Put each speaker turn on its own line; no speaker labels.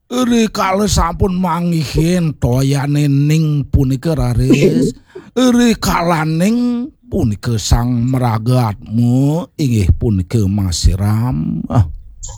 Eri kalau sampun mangihin toyane ning punika raris. Eri kalaning punika sang meragatmu inggih punika Mas Siram.